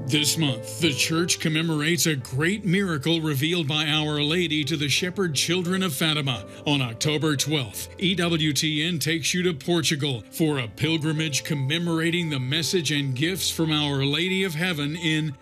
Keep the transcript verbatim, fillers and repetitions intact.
This month, the church commemorates a great miracle revealed by Our Lady to the shepherd children of Fatima. On October twelfth, E W T N takes you to Portugal for a pilgrimage commemorating the message and gifts from Our Lady of Heaven in